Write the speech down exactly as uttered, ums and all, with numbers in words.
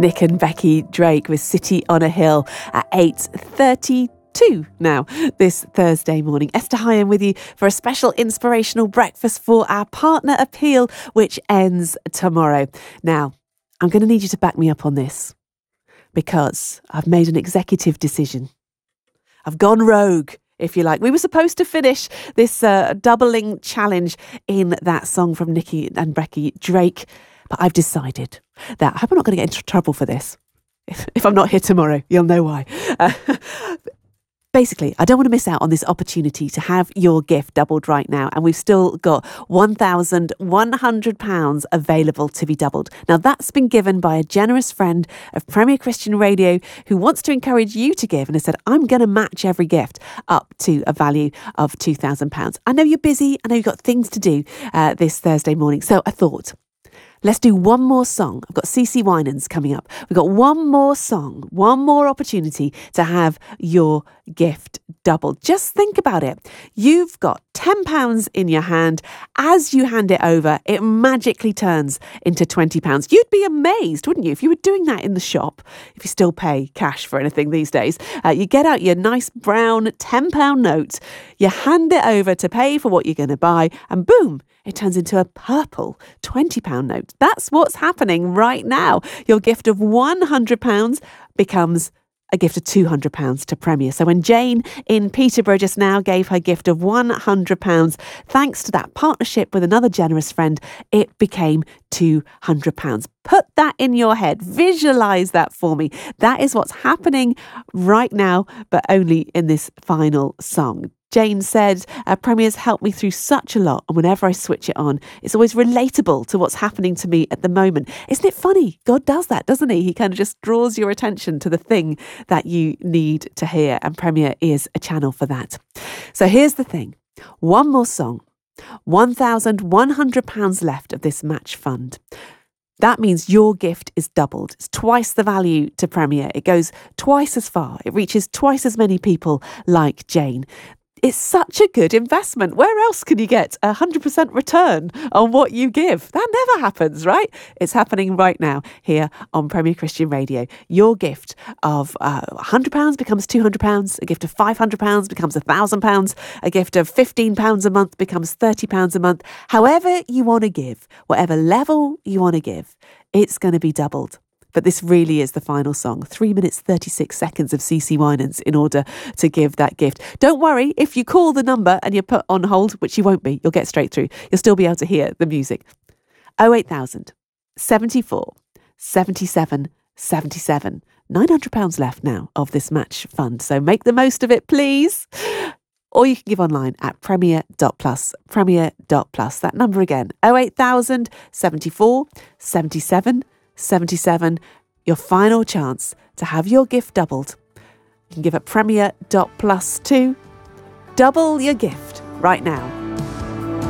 Nick and Becky Drake with City on a Hill at eight thirty-two now this Thursday morning. Esther Hyam with you for a special inspirational breakfast for our partner appeal, which ends tomorrow. Now, I'm going to need you to back me up on this because I've made an executive decision. I've gone rogue, if you like. We were supposed to finish this uh, doubling challenge in that song from Nicky and Becky Drake, but I've decided that I hope I'm not going to get into trouble for this. If, if I'm not here tomorrow, you'll know why. Uh, Basically, I don't want to miss out on this opportunity to have your gift doubled right now. And we've still got one thousand one hundred pounds available to be doubled. Now, that's been given by a generous friend of Premier Christian Radio who wants to encourage you to give and has said, I'm going to match every gift up to a value of two thousand pounds. I know you're busy. I know you've got things to do uh, this Thursday morning. So I thought, let's do one more song. I've got C C Winans coming up. We've got one more song, one more opportunity to have your gift doubled. Just think about it. You've got ten pounds in your hand. As you hand it over, it magically turns into twenty pounds. You'd be amazed, wouldn't you, if you were doing that in the shop, if you still pay cash for anything these days. Uh, you get out your nice brown ten pound note, you hand it over to pay for what you're going to buy, and boom, it turns into a purple twenty pound note. That's what's happening right now. Your gift of one hundred pounds becomes a gift of two hundred pounds to Premier. So when Jane in Peterborough just now gave her gift of one hundred pounds, thanks to that partnership with another generous friend, it became two hundred pounds. Put that in your head. Visualise that for me. That is what's happening right now, but only in this final song. Jane said, uh, Premier's helped me through such a lot, and whenever I switch it on, it's always relatable to what's happening to me at the moment. Isn't it funny? God does that, doesn't he? He kind of just draws your attention to the thing that you need to hear, and Premier is a channel for that. So here's the thing. One more song. one thousand one hundred pounds left of this match fund. That means your gift is doubled. It's twice the value to Premier. It goes twice as far. It reaches twice as many people like Jane. It's such a good investment. Where else can you get a one hundred percent return on what you give? That never happens, right? It's happening right now here on Premier Christian Radio. Your gift of uh, one hundred pounds becomes two hundred pounds. A gift of five hundred pounds becomes one thousand pounds. A gift of fifteen pounds a month becomes thirty pounds a month. However you want to give, whatever level you want to give, it's going to be doubled. But this really is the final song. Three minutes, thirty-six seconds of C C Winans in order to give that gift. Don't worry, if you call the number and you're put on hold, which you won't be, you'll get straight through. You'll still be able to hear the music. oh eight thousand, seventy-four, seventy-seven, seventy-seven. nine hundred pounds left now of this match fund. So make the most of it, please. Or you can give online at premier dot plus, premier dot plus. That number again, oh eight thousand, seventy-four, seventy-seven, seventy-seven, your final chance to have your gift doubled. You can give at premier dot plus too. Double your gift right now.